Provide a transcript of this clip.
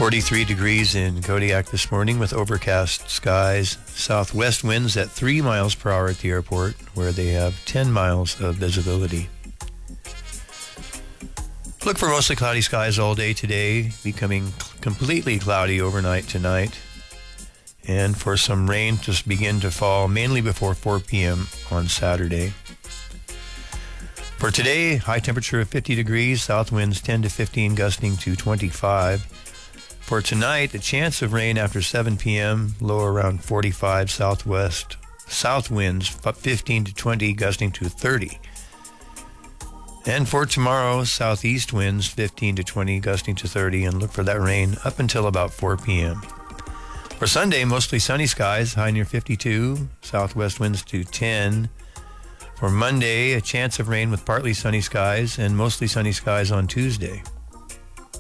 43 degrees in Kodiak this morning with overcast skies. Southwest winds at 3 miles per hour at the airport, where they have 10 miles of visibility. Look for mostly cloudy skies all day today, becoming completely cloudy overnight tonight. And for some rain to begin to fall mainly before 4 p.m. on Saturday. For today, high temperature of 50 degrees, south winds 10 to 15, gusting to 25. For tonight, a chance of rain after 7 p.m., low around 45, southwest. South winds 15 to 20, gusting to 30. And for tomorrow, southeast winds 15 to 20, gusting to 30, and look for that rain up until about 4 p.m. For Sunday, mostly sunny skies, high near 52, southwest winds to 10. For Monday, a chance of rain with partly sunny skies and mostly sunny skies on Tuesday.